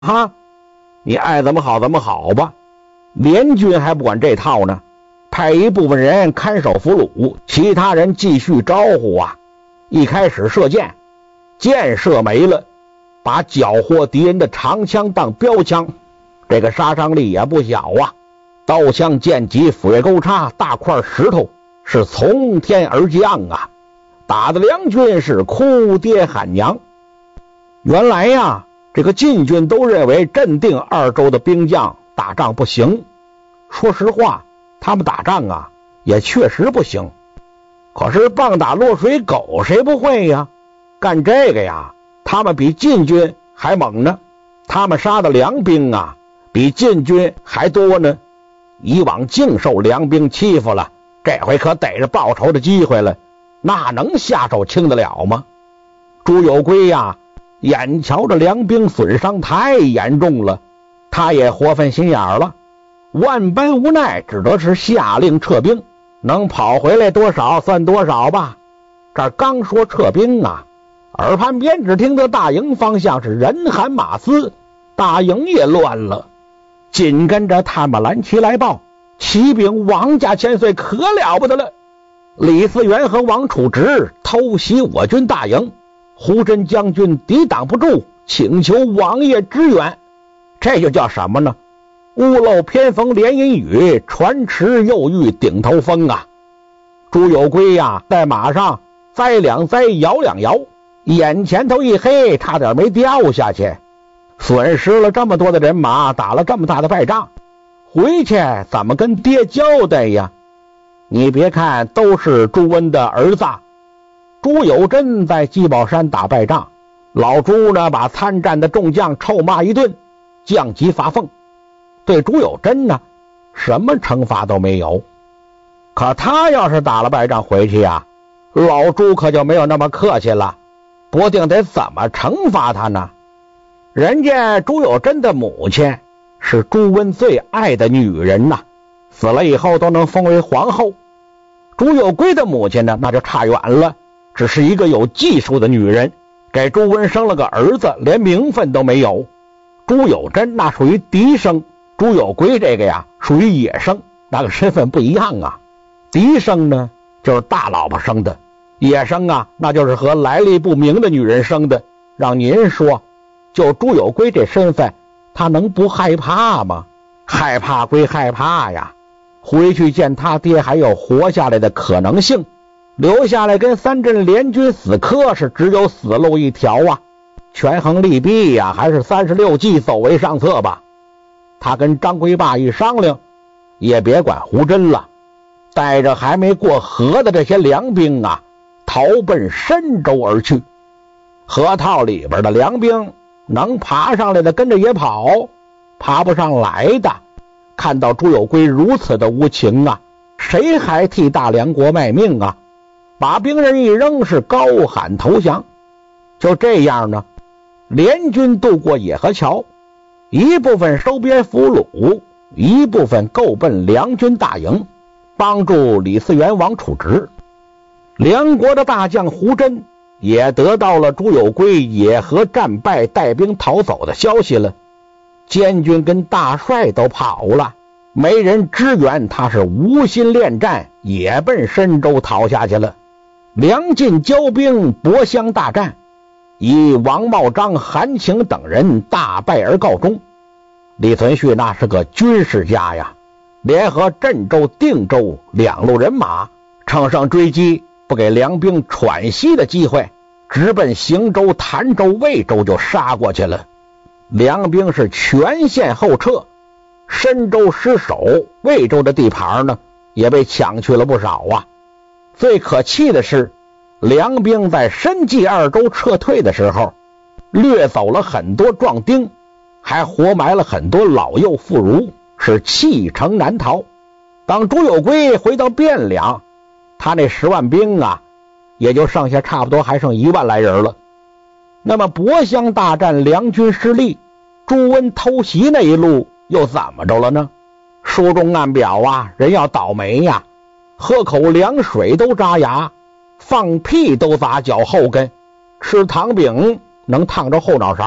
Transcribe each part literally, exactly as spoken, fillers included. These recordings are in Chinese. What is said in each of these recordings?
哈，你爱怎么好怎么好吧。联军还不管这套呢，派一部分人看守俘虏，其他人继续招呼啊。一开始射箭，箭射没了，把缴获敌人的长枪当标枪，这个杀伤力也不小啊。刀枪剑戟斧钺钩叉，大块石头是从天而降啊，打的梁军是哭爹喊娘。原来呀，这个晋军都认为镇定二州的兵将打仗不行，说实话，他们打仗啊也确实不行。可是棒打落水狗谁不会呀？干这个呀，他们比晋军还猛呢。他们杀的梁兵啊，比晋军还多呢。以往净受梁兵欺负了，这回可逮着报仇的机会了，那能下手轻得了吗？朱有圭呀，眼瞧着梁兵损伤太严重了，他也活分心眼了，万般无奈，只得是下令撤兵，能跑回来多少算多少吧。这刚说撤兵啊，耳畔边只听得大营方向是人喊马嘶，大营也乱了。紧跟着探马蓝旗来报，启禀王家千岁，可了不得了！李嗣源和王处直偷袭我军大营，胡真将军抵挡不住，请求王爷支援。这就叫什么呢？屋漏偏逢连阴雨，船迟又遇顶头风啊！朱有圭呀，在马上栽两栽，摇两摇，眼前头一黑，差点没掉下去。损失了这么多的人马，打了这么大的败仗，回去怎么跟爹交代呀？你别看都是朱温的儿子，朱有贞在鸡宝山打败仗，老朱呢把参战的众将臭骂一顿，降级发俸。对朱有贞呢，什么惩罚都没有。可他要是打了败仗回去呀，老朱可就没有那么客气了，不定得怎么惩罚他呢？人家朱有贞的母亲是朱温最爱的女人呐、啊，死了以后都能封为皇后。朱有圭的母亲呢，那就差远了，只是一个有技术的女人，给朱温生了个儿子，连名分都没有。朱有贞那属于嫡生，朱有圭这个呀属于野生，那个身份不一样啊。嫡生呢就是大老婆生的，野生啊那就是和来历不明的女人生的。让您说，就朱有圭这身份，他能不害怕吗？害怕归害怕呀，回去见他爹还有活下来的可能性，留下来跟三镇联军死磕是只有死路一条啊。权衡利弊呀，还是三十六计走为上策吧。他跟张圭霸一商量，也别管胡真了，带着还没过河的这些梁兵啊，逃奔深州而去。河套里边的梁兵能爬上来的跟着也跑，爬不上来的看到朱有圭如此的无情啊，谁还替大梁国卖命啊？把兵刃一扔，是高喊投降。就这样呢，联军渡过野河桥，一部分收编俘虏，一部分够奔梁军大营，帮助李嗣源、王处直。梁国的大将胡真也得到了朱有圭野河战败带兵逃走的消息了，监军跟大帅都跑了，没人支援，他是无心恋战，也奔深州逃下去了。梁晋交兵博襄大战，以王茂章、韩请等人大败而告终。李存勖那是个军事家呀，联合镇州、定州两路人马，乘胜追击，不给梁兵喘息的机会，直奔邢州、潭州、魏州就杀过去了。梁兵是全线后撤，深州失守，魏州的地盘呢也被抢去了不少啊。最可气的是，梁兵在申纪二州撤退的时候，掠走了很多壮丁，还活埋了很多老幼妇孺，是弃城难逃。当朱有圭回到汴梁，他那十万兵啊，也就剩下差不多还剩一万来人了。那么博襄大战梁军失利，朱温偷袭那一路又怎么着了呢？书中暗表啊，人要倒霉呀，喝口凉水都扎牙，放屁都砸脚后跟，吃糖饼能烫着后脑勺，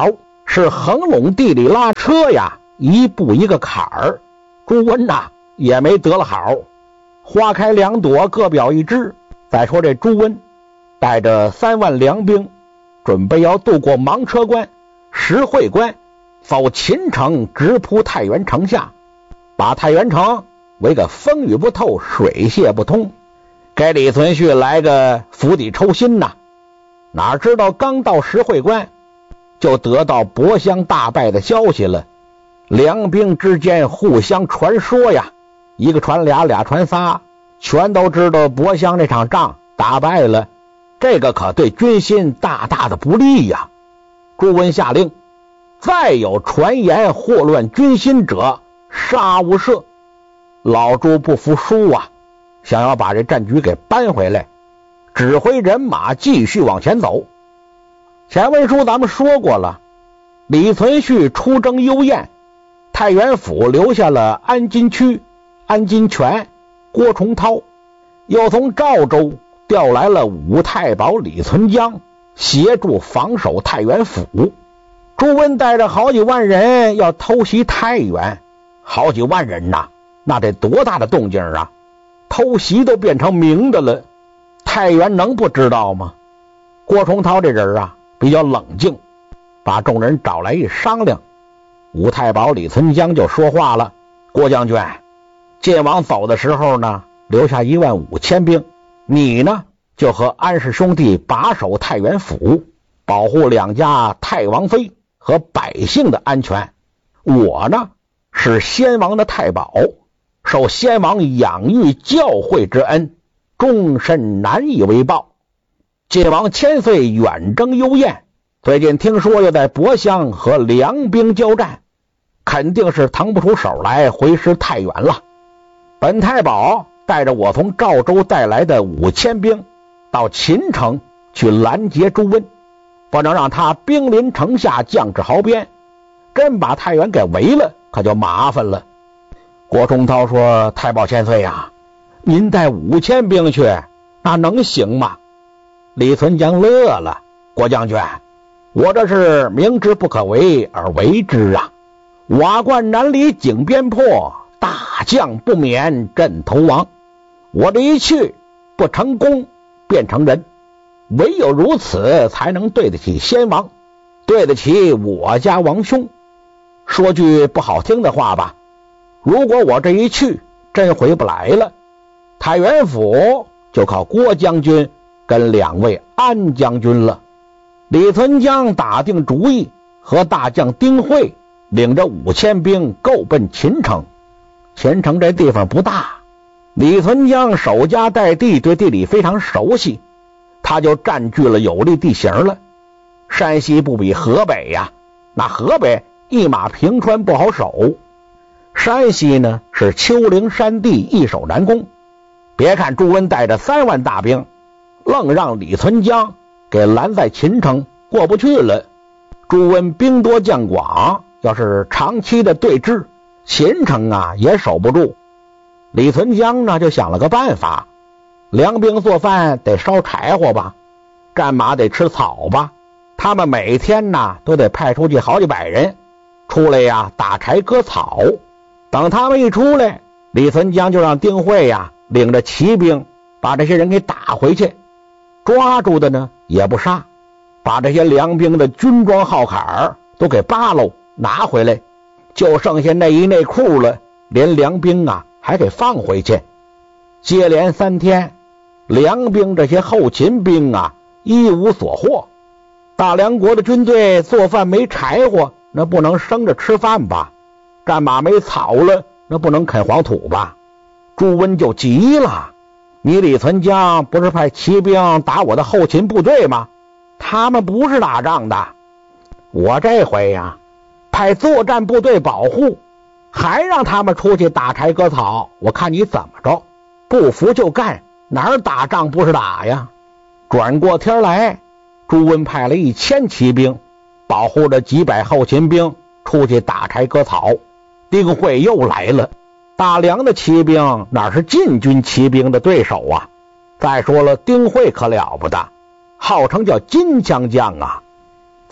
是横垄地里拉车呀，一步一个坎儿。朱温呐、啊、也没得了好，花开两朵，各表一枝。再说这朱温带着三万良兵，准备要渡过芒车关、石会关，走秦城，直扑太原城下，把太原城围个风雨不透，水泄不通，给李存勖来个釜底抽薪呐。哪知道刚到石会关，就得到博襄大败的消息了。两兵之间互相传说呀，一个传俩，俩传仨，全都知道博襄这场仗打败了，这个可对军心大大的不利呀。朱温下令，再有传言祸乱军心者，杀无赦。老朱不服输啊，想要把这战局给扳回来，指挥人马继续往前走。前文书咱们说过了，李存勖出征幽燕，太原府留下了安金区、安金泉、郭崇韬，又从赵州调来了武太保李存江，协助防守太原府。朱温带着好几万人要偷袭太原，好几万人呐，那得多大的动静啊！偷袭都变成明的了，太原能不知道吗？郭崇韬这人啊比较冷静，把众人找来一商量，武太保李存江就说话了：郭将军，晋王走的时候呢，留下一万五千兵，你呢就和安氏兄弟把守太原府，保护两家太王妃和百姓的安全。我呢是先王的太保，受先王养育教诲之恩，终身难以为报。晋王千岁远征幽燕，最近听说又在博襄和梁兵交战，肯定是腾不出手来回师太原了。本太保带着我从赵州带来的五千兵到秦城去拦截朱温，不能让他兵临城下，将至壕边，真把太原给围了，可就麻烦了。郭崇韬说：太保千岁呀，您带五千兵去，那能行吗？李存江乐了：郭将军，我这是明知不可为而为之啊！瓦罐难离井边破，大将不免阵头亡。我这一去不成功便成人，唯有如此才能对得起先王，对得起我家王兄。说句不好听的话吧，如果我这一去真回不来了，太原府就靠郭将军跟两位安将军了。李存江打定主意，和大将丁会领着五千兵够奔秦城。秦城这地方不大，李存江守家待地，对地理非常熟悉，他就占据了有利地形了。山西不比河北呀，那河北一马平川不好守，山西呢是丘陵山地，易守难攻。别看朱温带着三万大兵，愣让李存江给拦在秦城，过不去了。朱温兵多将广，要是长期的对峙，秦城啊也守不住。李存江呢就想了个办法，粮兵做饭得烧柴火吧，战马得吃草吧，他们每天呢都得派出去好几百人出来呀打柴割草。等他们一出来，李存江就让丁会呀领着骑兵把这些人给打回去，抓住的呢也不杀，把这些粮兵的军装号坎都给扒喽拿回来，就剩下内衣内裤了，连粮兵啊还给放回去。接连三天，粮兵这些后勤兵啊一无所获。大梁国的军队做饭没柴火，那不能生着吃饭吧，战马没草了，那不能啃黄土吧。朱温就急了，你李存江不是派骑兵打我的后勤部队吗？他们不是打仗的，我这回呀派作战部队保护，还让他们出去打柴割草，我看你怎么着，不服就干，哪儿打仗不是打呀。转过天来，朱温派了一千骑兵保护着几百后勤兵出去打柴割草。丁会又来了，大梁的骑兵哪是晋军骑兵的对手啊？再说了，丁会可了不得，号称叫金枪将啊。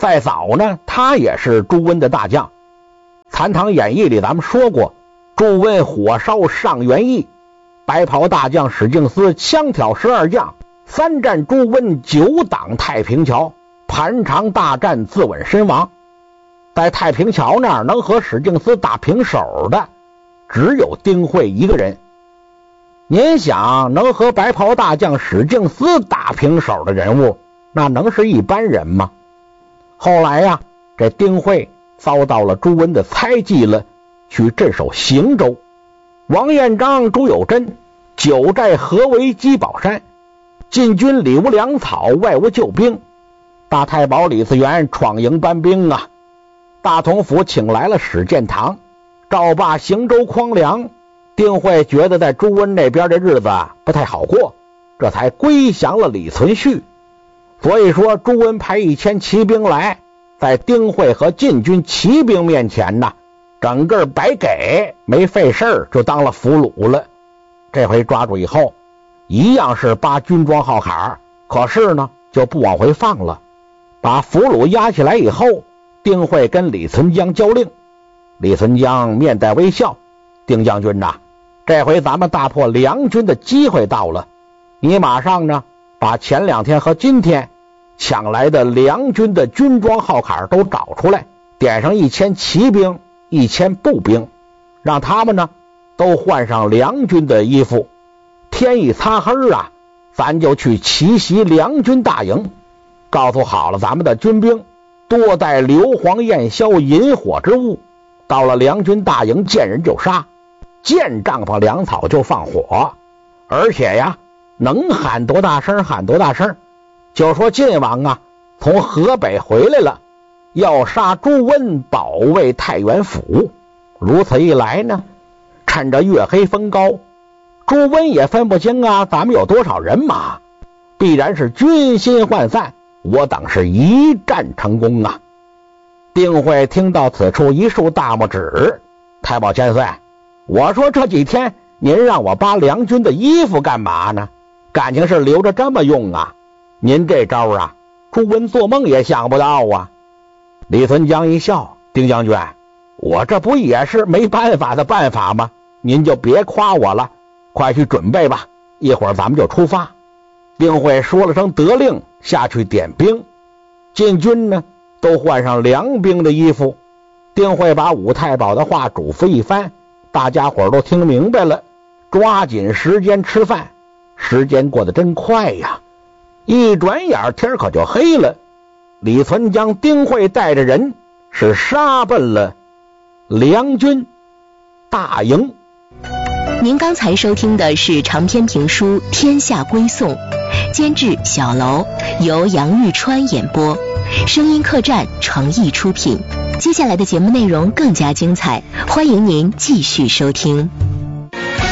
再早呢，他也是朱温的大将。残唐演义里咱们说过，朱温火烧上元驿，白袍大将史敬思枪挑十二将，三战朱温，九挡太平桥，盘长大战自刎身亡。在太平桥那儿能和史敬思打平手的只有丁会一个人。您想，能和白袍大将史敬思打平手的人物，那能是一般人吗？后来呀、啊，这丁会遭到了朱温的猜忌了，去镇守邢州。王彦章、朱友贞久寨合围击宝山，晋军里无粮草，外无救兵。大太保李嗣源闯营搬兵啊，大同府请来了史建堂，赵霸邢州匡粮。丁会觉得在朱温那边的日子不太好过，这才归降了李存勖。所以说朱温派一千骑兵来，在丁会和晋军骑兵面前呢，整个白给，没费事儿就当了俘虏了。这回抓住以后，一样是扒军装号坎，可是呢就不往回放了。把俘虏押起来以后，丁会跟李存江交令。李存江面带微笑，丁将军呐，这回咱们大破梁军的机会到了，你马上呢把前两天和今天抢来的梁军的军装号坎都找出来，点上一千骑兵，一千步兵，让他们呢都换上梁军的衣服。天一擦黑啊，咱就去奇袭梁军大营。告诉好了咱们的军兵，多带硫磺、焰硝、引火之物，到了梁军大营，见人就杀，见帐篷粮草就放火，而且呀，能喊多大声喊多大声。就说晋王啊，从河北回来了，要杀朱温，保卫太原府。如此一来呢，趁着月黑风高，朱温也分不清啊，咱们有多少人马，必然是军心涣散，我等是一战成功啊。丁会听到此处一竖大拇指，太保千岁，我说这几天您让我扒梁军的衣服干嘛呢？感情是留着这么用啊？您这招啊，朱温做梦也想不到啊。李存江一笑，丁将军，我这不也是没办法的办法吗？您就别夸我了，快去准备吧，一会儿咱们就出发。丁会说了声得令，下去点兵。晋军呢都换上凉兵的衣服。丁会把武太保的话嘱咐一番，大家伙都听明白了，抓紧时间吃饭。时间过得真快呀，一转眼天可就黑了。李存江、丁会带着人是杀奔了梁军大营。 您刚才收听的是长篇评书《天下归宋》，监制小楼，由杨玉川演播，声音客栈诚意出品。接下来的节目内容更加精彩，欢迎您继续收听。